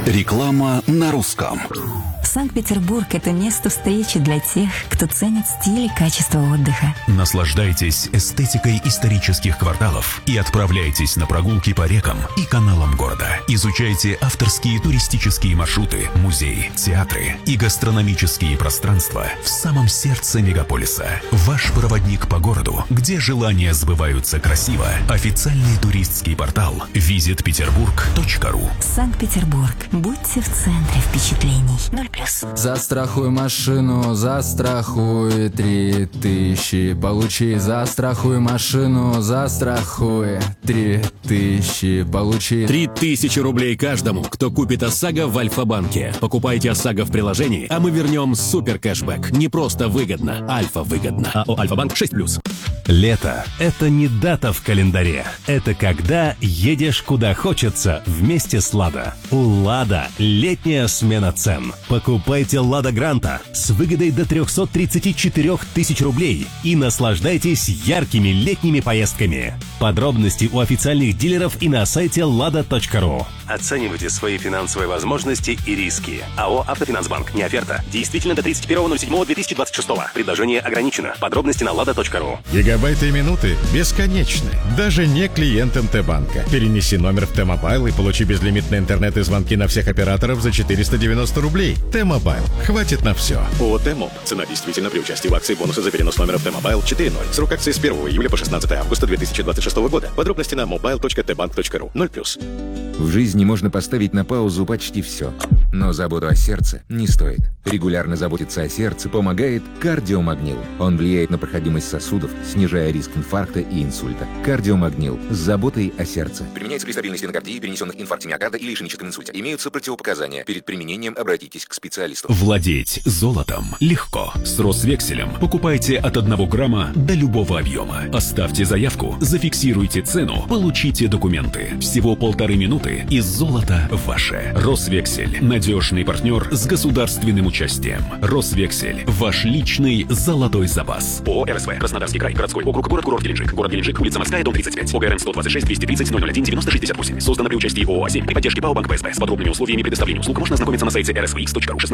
Реклама на русском. Санкт-Петербург – это место встречи для тех, кто ценит стиль и качество отдыха. Наслаждайтесь эстетикой исторических кварталов и отправляйтесь на прогулки по рекам и каналам города. Изучайте авторские туристические маршруты, музеи, театры и гастрономические пространства в самом сердце мегаполиса. Ваш проводник по городу, где желания сбываются красиво. Официальный туристский портал visitpeterburg.ru. Санкт-Петербург. Будьте в центре впечатлений. 0+. Застрахуй машину, застрахуй 3000. Получи, застрахуй машину, застрахуй 3000. Получи 3000 рублей каждому, кто купит ОСАГО в Альфа-банке. Покупайте ОСАГО в приложении, а мы вернем супер кэшбэк. Не просто выгодно, альфа-выгодно. АО «Альфа-банк» 6+. Лето – это не дата в календаре. Это когда едешь куда хочется вместе с «Лада». У «Лада» летняя смена цен. Покупайте «Лада Гранта» с выгодой до 334 тысяч рублей и наслаждайтесь яркими летними поездками. Подробности у официальных дилеров и на сайте lada.ru. Оценивайте свои финансовые возможности и риски. АО «Автофинансбанк». Не оферта. Действительно до 31.07.2026. Предложение ограничено. Подробности на lada.ru. Гигабайты и минуты бесконечны. Даже не клиент МТ-банка. Перенеси номер в Т-Мобайл и получи безлимитный интернет и звонки на всех операторов за 490 рублей. Т-Мобайл. Хватит на все. ООО «Т-Моб». Цена действительно при участии в акции бонусы за перенос номера в Т-Мобайл 4.0. Срок акции с 1 июля по 16 августа 2026 года. Подробности на mobile.tbank.ru. 0+. В жизни можно поставить на паузу почти все. Но заботу о сердце не стоит. Регулярно заботиться о сердце помогает кардиомагнил. Он влияет на проходимость сосудов, снижая риск инфаркта и инсульта. Кардиомагнил с заботой о сердце. Применяется при стабильной стенокардии, перенесенных инфаркте миокарда или ишемическом инсульте. Имеются противопоказания. Перед применением обратитесь к специалисту. Владеть золотом легко. С Росвекселем покупайте от 1 грамма до любого объема. Оставьте заявку, зафиксируйте цену, получите документы. Всего 1,5 минуты и золото ваше. Росвексель. Надежный партнер с государственным участием. Росвексель. Ваш личный золотой запас. ООО «РСВ». Краснодарский край. Городской округ. Город-курорт Геленджик. Город Геленджик. Улица Морская, дом 35. ОГРН 126 230 001 9068. Создано при участии ООО «А7» при поддержке ПАО «Банк ПСБ». С подробными условиями предоставления услуг можно ознакомиться на сайте rsvx.ru.